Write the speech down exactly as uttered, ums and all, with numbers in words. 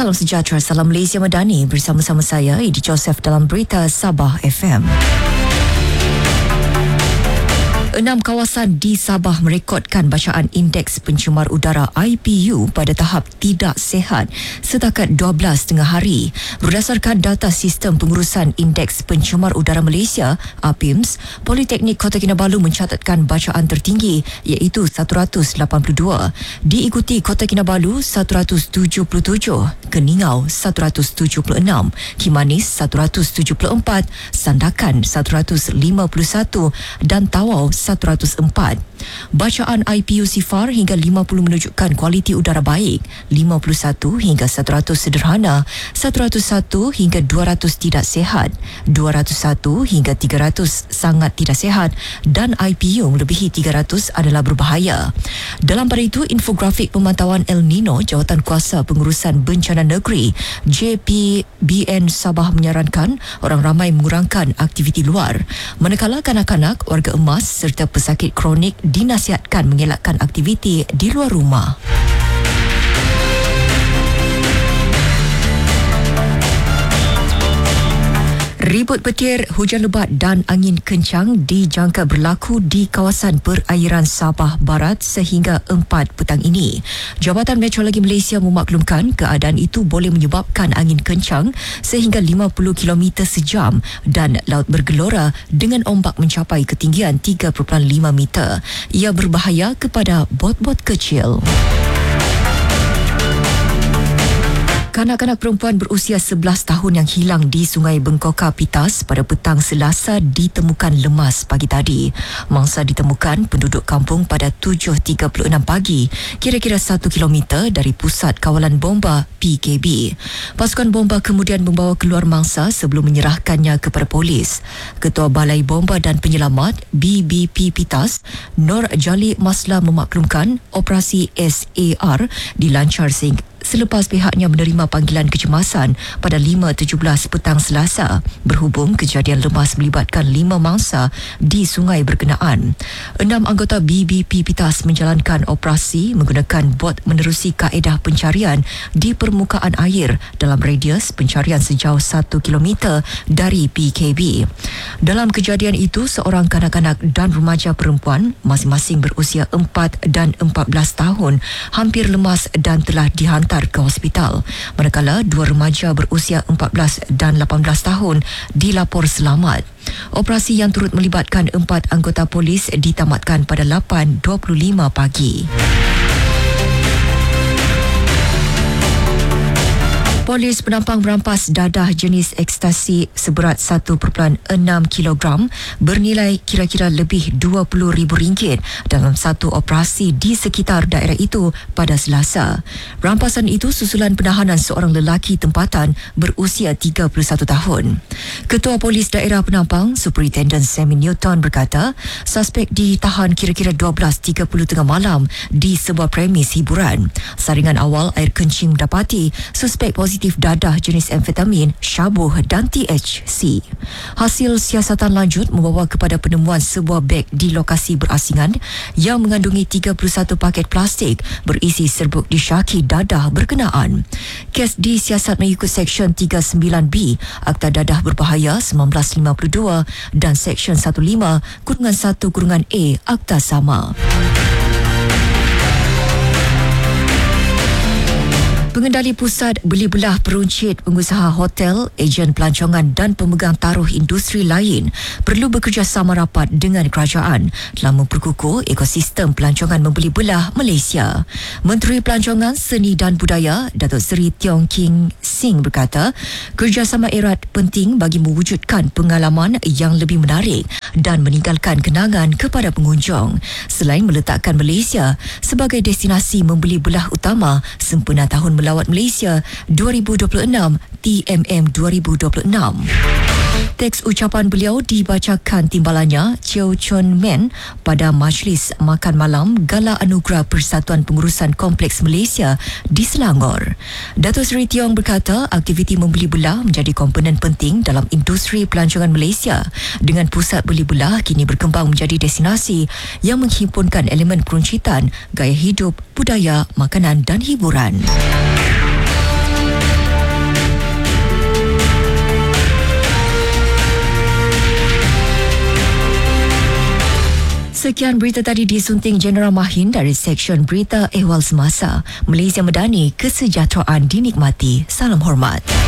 Salam sejahtera, salam Malaysia Madani. Bersama-sama saya, Idi Joseph dalam Berita Sabah F M. Enam kawasan di Sabah merekodkan bacaan Indeks Pencemar Udara I P U pada tahap tidak sihat setakat dua belas tengah hari. Berdasarkan data Sistem Pengurusan Indeks Pencemar Udara Malaysia, A P I M S, Politeknik Kota Kinabalu mencatatkan bacaan tertinggi iaitu seratus lapan puluh dua, diikuti Kota Kinabalu seratus tujuh puluh tujuh, Keningau seratus tujuh puluh enam, Kimanis seratus tujuh puluh empat, Sandakan seratus lima puluh satu dan Tawau seratus empat. Bacaan I P U sifar hingga lima puluh menunjukkan kualiti udara baik, lima puluh satu hingga seratus sederhana, seratus satu hingga dua ratus tidak sihat, dua ratus satu hingga tiga ratus sangat tidak sihat dan I P U melebihi tiga ratus adalah berbahaya. Dalam pada itu, infografik pemantauan El Nino Jawatan Kuasa Pengurusan Bencana Negeri J P B N Sabah menyarankan orang ramai mengurangkan aktiviti luar, manakala kanak-kanak, warga emas serta pesakit kronik dinasihatkan mengelakkan aktiviti di luar rumah. Ribut petir, hujan lebat dan angin kencang dijangka berlaku di kawasan perairan Sabah Barat sehingga empat petang ini. Jabatan Meteorologi Malaysia memaklumkan keadaan itu boleh menyebabkan angin kencang sehingga lima puluh kilometer sejam dan laut bergelora dengan ombak mencapai ketinggian tiga perpuluhan lima meter. Ia berbahaya kepada bot-bot kecil. Kanak-kanak perempuan berusia sebelas tahun yang hilang di Sungai Bengkoka Pitas pada petang Selasa ditemukan lemas pagi tadi. Mangsa ditemukan penduduk kampung pada tujuh tiga puluh enam pagi, kira-kira satu kilometer dari pusat kawalan bomba P K B. Pasukan bomba kemudian membawa keluar mangsa sebelum menyerahkannya kepada polis. Ketua Balai Bomba dan Penyelamat B B P Pitas, Nur Jali Masla memaklumkan operasi S A R dilancar sehingga selepas pihaknya menerima panggilan kecemasan pada lima tujuh belas petang Selasa berhubung kejadian lemas melibatkan lima mangsa di sungai berkenaan. Enam anggota B B P Pitas menjalankan operasi menggunakan bot menerusi kaedah pencarian di permukaan air dalam radius pencarian sejauh satu kilometer dari P K B. Dalam kejadian itu, seorang kanak-kanak dan remaja perempuan masing-masing berusia empat dan empat belas tahun hampir lemas dan telah dihantar ke hospital, manakala dua remaja berusia empat belas dan lapan belas tahun dilapor selamat. Operasi yang turut melibatkan empat anggota polis ditamatkan pada lapan dua puluh lima pagi. Polis penampang merampas dadah jenis ekstasi seberat satu perpuluhan enam kilogram bernilai kira-kira lebih dua puluh ribu ringgit dalam satu operasi di sekitar daerah itu pada Selasa. Rampasan itu susulan penahanan seorang lelaki tempatan berusia tiga puluh satu tahun. Ketua Polis Daerah Penampang, Superintendent Sammy Newton berkata, suspek ditahan kira-kira dua belas tiga puluh tengah malam di sebuah premis hiburan. Saringan awal air kencing mendapati suspek positif positif dadah jenis amfetamin, syabuh dan T H C. Hasil siasatan lanjut membawa kepada penemuan sebuah beg di lokasi berasingan yang mengandungi tiga puluh satu paket plastik berisi serbuk disyaki dadah berkenaan. Kes disiasat mengikut Seksyen tiga puluh sembilan B Akta Dadah Berbahaya seribu sembilan ratus lima puluh dua dan Seksyen lima belas satu A Akta Sama. Pengendali pusat beli belah peruncit, pengusaha hotel, ejen pelancongan dan pemegang taruh industri lain perlu bekerjasama rapat dengan kerajaan dalam memperkukuh ekosistem pelancongan membeli belah Malaysia. Menteri Pelancongan, Seni dan Budaya, Datuk Seri Tiong King Sing berkata, kerjasama erat penting bagi mewujudkan pengalaman yang lebih menarik dan meninggalkan kenangan kepada pengunjung, selain meletakkan Malaysia sebagai destinasi membeli belah utama sempena Tahun Melawat Malaysia dua ribu dua puluh enam T M M dua ribu dua puluh enam. Teks ucapan beliau dibacakan timbalannya Cheo Chun Men pada Majlis Makan Malam Gala Anugerah Persatuan Pengurusan Kompleks Malaysia di Selangor. Datuk Seri Tiong berkata aktiviti membeli belah menjadi komponen penting dalam industri pelancongan Malaysia dengan pusat beli belah kini berkembang menjadi destinasi yang menghimpunkan elemen peruncitan, gaya hidup, budaya, makanan dan hiburan. Sekian berita tadi disunting Jeneral Mahin dari Seksyen Berita Ehwal Semasa. Malaysia Madani, kesejahteraan dinikmati. Salam hormat.